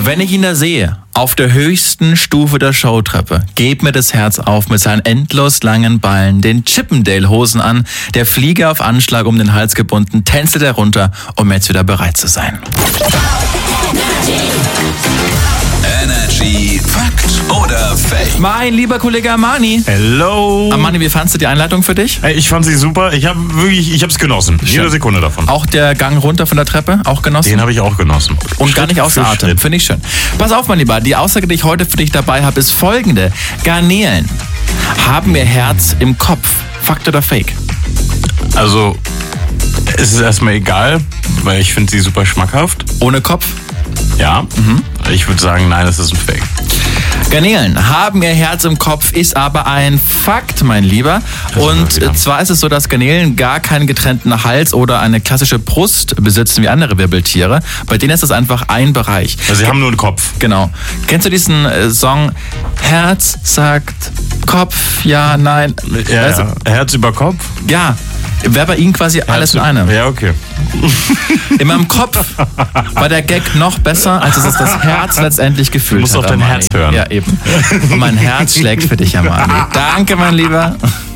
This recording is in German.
Wenn ich ihn da sehe, auf der höchsten Stufe der Showtreppe, geht mir das Herz auf mit seinen endlos langen Ballen, den Chippendale-Hosen an, der Fliege auf Anschlag um den Hals gebunden, tänzelt er runter, um jetzt wieder bereit zu sein. Energy Fakt oder Fake? Mein lieber Kollege Armani. Hello. Armani, wie fandst du die Einleitung für dich? Ich fand sie super. Ich habe es genossen. Jede Sekunde davon. Auch der Gang runter von der Treppe, auch genossen? Den habe ich auch genossen. Und gar nicht außer Atem. Finde ich schön. Pass auf, mein Lieber. Die Aussage, die ich heute für dich dabei habe, ist folgende. Garnelen haben mehr Herz im Kopf. Fakt oder Fake? Also, es ist erstmal egal, weil ich finde sie super schmackhaft. Ohne Kopf? Ja. Ich würde sagen, nein, es ist ein Fake. Garnelen haben ihr Herz im Kopf, ist aber ein Fakt, mein Lieber. Und zwar ist es so, dass Garnelen gar keinen getrennten Hals oder eine klassische Brust besitzen wie andere Wirbeltiere. Bei denen ist das einfach ein Bereich. Also sie haben nur einen Kopf. Genau. Kennst du diesen Song Herz sagt Kopf, ja, nein? Ja, Weißt du? Herz über Kopf? Ja, wäre bei ihnen quasi alles in einem. Ja, okay. In meinem Kopf war der Gag noch besser, als es das Herz letztendlich gefühlt hat. Du musst auf dein Armani. Herz hören. Ja, eben. Und mein Herz schlägt für dich, Armani. Danke, mein Lieber.